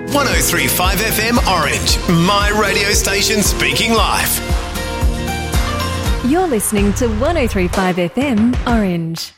103.5 FM Orange, my radio station speaking live. You're listening to 103.5 FM Orange.